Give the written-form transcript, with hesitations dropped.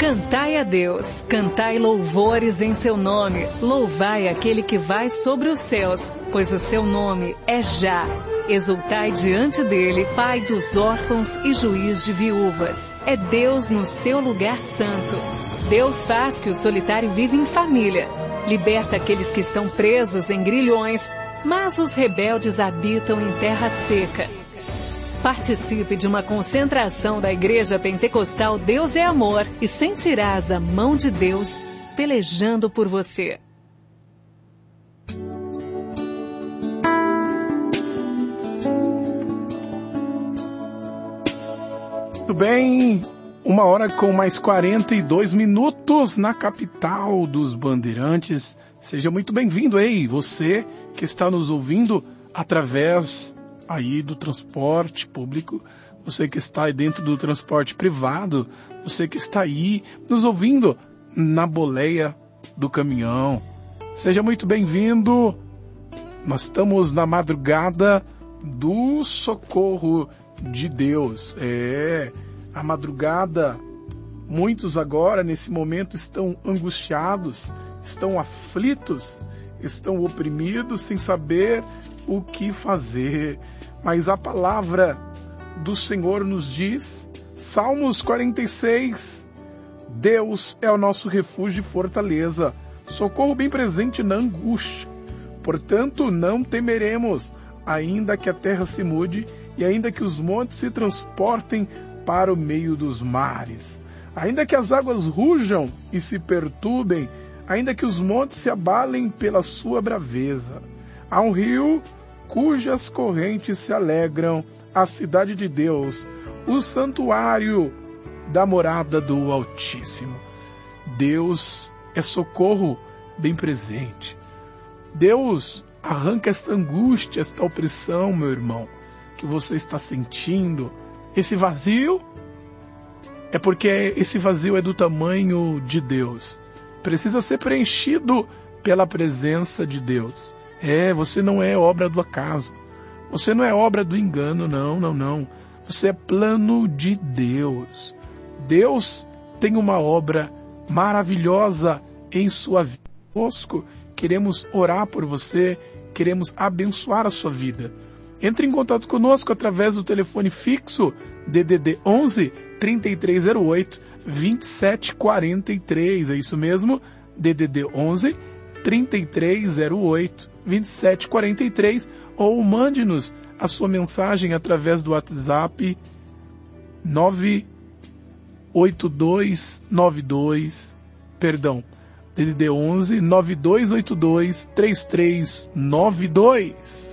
Cantai a Deus, cantai louvores em seu nome, louvai aquele que vai sobre os céus, pois o seu nome é Já. Exultai diante dele, Pai dos órfãos e juiz de viúvas. É Deus no seu lugar santo. Deus faz que o solitário viva em família. Liberta aqueles que estão presos em grilhões, mas os rebeldes habitam em terra seca. Participe de uma concentração da Igreja Pentecostal Deus é Amor e sentirás a mão de Deus pelejando por você. Muito bem, 1h com mais 42 minutos na capital dos Bandeirantes. Seja muito bem-vindo aí, você que está nos ouvindo através aí do transporte público, você que está aí dentro do transporte privado, você que está aí nos ouvindo na boleia do caminhão. Seja muito bem-vindo. Nós estamos na madrugada do socorro de Deus. A madrugada, muitos agora nesse momento estão angustiados, estão aflitos, estão oprimidos sem saber o que fazer. Mas a palavra do Senhor nos diz, Salmos 46, Deus é o nosso refúgio e fortaleza, socorro bem presente na angústia. Portanto, não temeremos, ainda que a terra se mude e ainda que os montes se transportem para o meio dos mares, ainda que as águas rujam e se perturbem, ainda que os montes se abalem pela sua braveza. Há um rio cujas correntes se alegram, a cidade de Deus, o santuário da morada do Altíssimo. Deus é socorro bem presente. Deus arranca esta angústia, esta opressão, meu irmão, que você está sentindo. Esse vazio é porque esse vazio é do tamanho de Deus. Precisa ser preenchido pela presença de Deus. Você não é obra do acaso. Você não é obra do engano, não. Você é plano de Deus. Deus tem uma obra maravilhosa em sua vida. Conosco, queremos orar por você, queremos abençoar a sua vida. Entre em contato conosco através do telefone fixo DDD 11 3308 2743. É isso mesmo, DDD 11 3308 2743, ou mande-nos a sua mensagem através do WhatsApp DDD 11 9282 3392.